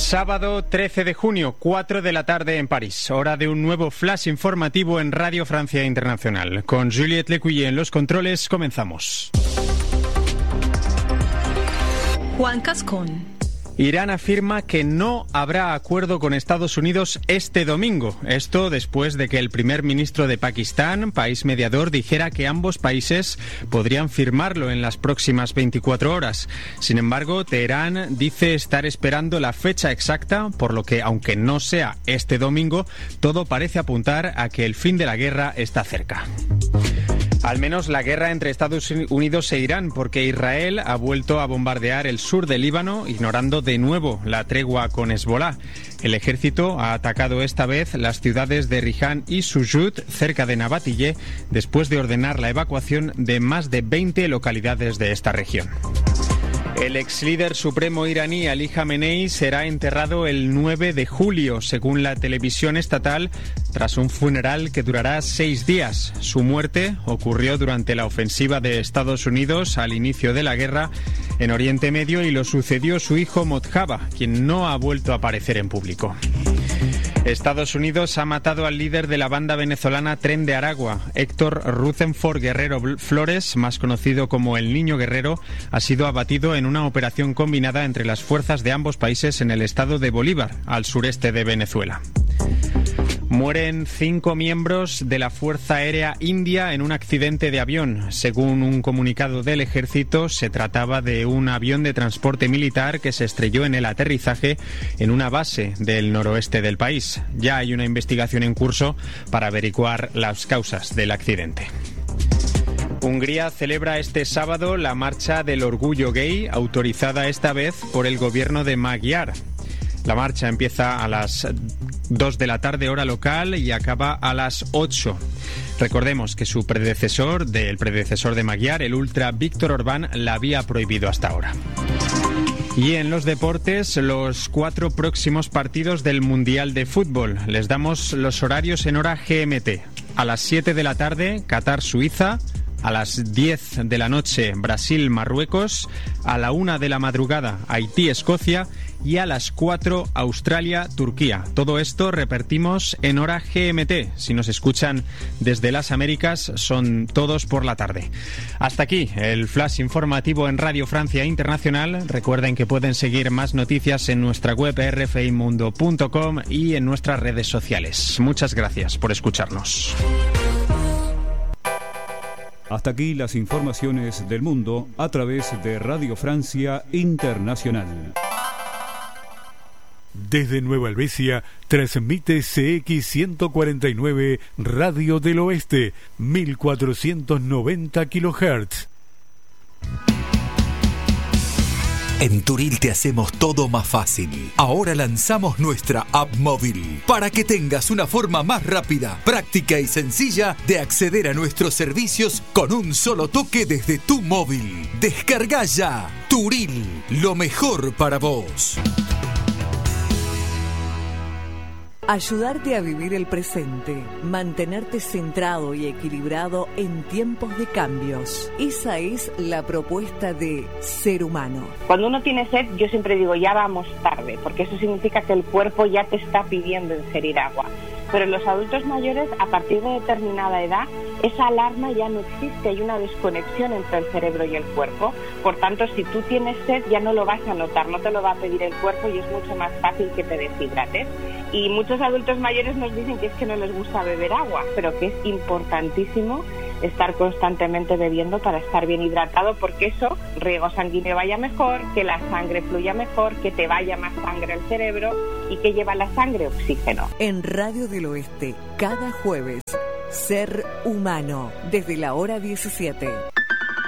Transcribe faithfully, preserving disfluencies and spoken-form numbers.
Sábado trece de junio, cuatro de la tarde en París. Hora de un nuevo flash informativo en Radio Francia Internacional. Con Juliette Lecuyer en los controles, comenzamos. Juan Cascón. Irán afirma que no habrá acuerdo con Estados Unidos este domingo. Esto después de que el primer ministro de Pakistán, país mediador, dijera que ambos países podrían firmarlo en las próximas veinticuatro horas. Sin embargo, Teherán dice estar esperando la fecha exacta, por lo que, aunque no sea este domingo, todo parece apuntar a que el fin de la guerra está cerca. Al menos la guerra entre Estados Unidos e Irán, porque Israel ha vuelto a bombardear el sur del Líbano, ignorando de nuevo la tregua con Hezbolá. El ejército ha atacado esta vez las ciudades de Rihan y Sujud, cerca de Nabatillé, después de ordenar la evacuación de más de veinte localidades de esta región. El ex líder supremo iraní Ali Jamenei será enterrado el nueve de julio, según la televisión estatal, tras un funeral que durará seis días. Su muerte ocurrió durante la ofensiva de Estados Unidos al inicio de la guerra en Oriente Medio y lo sucedió su hijo Mojtaba, quien no ha vuelto a aparecer en público. Estados Unidos ha matado al líder de la banda venezolana Tren de Aragua. Héctor Rutherford Guerrero Flores, más conocido como el Niño Guerrero, ha sido abatido en una operación combinada entre las fuerzas de ambos países en el estado de Bolívar, al sureste de Venezuela. Mueren cinco miembros de la Fuerza Aérea India en un accidente de avión. Según un comunicado del ejército, se trataba de un avión de transporte militar que se estrelló en el aterrizaje en una base del noroeste del país. Ya hay una investigación en curso para averiguar las causas del accidente. Hungría celebra este sábado la Marcha del Orgullo Gay, autorizada esta vez por el gobierno de Magyar. La marcha empieza a las dos de la tarde hora local y acaba a las ocho. Recordemos que su predecesor, del predecesor de Magyar, el ultra Víctor Orbán, la había prohibido hasta ahora. Y en los deportes, los cuatro próximos partidos del Mundial de Fútbol. Les damos los horarios en hora G M T. A las siete de la tarde, Qatar-Suiza. A las diez de la noche, Brasil-Marruecos. A la una de la madrugada, Haití-Escocia. Y a las cuatro, Australia-Turquía. Todo esto repetimos en hora G M T. Si nos escuchan desde las Américas, son todos por la tarde. Hasta aquí el flash informativo en Radio Francia Internacional. Recuerden que pueden seguir más noticias en nuestra web r f i mundo punto com y en nuestras redes sociales. Muchas gracias por escucharnos. Hasta aquí las informaciones del mundo a través de Radio Francia Internacional. Desde Nueva Helvecia, transmite C X ciento cuarenta y nueve Radio del Oeste, mil cuatrocientos noventa kilohertz. En Turil te hacemos todo más fácil. Ahora lanzamos nuestra app móvil para que tengas una forma más rápida, práctica y sencilla de acceder a nuestros servicios con un solo toque desde tu móvil. Descarga ya Turil, lo mejor para vos. Ayudarte a vivir el presente, mantenerte centrado y equilibrado en tiempos de cambios. Esa es la propuesta de Ser Humano. Cuando uno tiene sed, yo siempre digo, ya vamos tarde, porque eso significa que el cuerpo ya te está pidiendo ingerir agua. Pero en los adultos mayores, a partir de determinada edad, esa alarma ya no existe, hay una desconexión entre el cerebro y el cuerpo. Por tanto, si tú tienes sed, ya no lo vas a notar, no te lo va a pedir el cuerpo y es mucho más fácil que te deshidrates. Y muchos adultos mayores nos dicen que es que no les gusta beber agua, pero que es importantísimo estar constantemente bebiendo para estar bien hidratado, porque eso, riego sanguíneo vaya mejor, que la sangre fluya mejor, que te vaya más sangre al cerebro y que lleva la sangre oxígeno. En Radio del Oeste, cada jueves, Ser Humano, desde la hora diecisiete.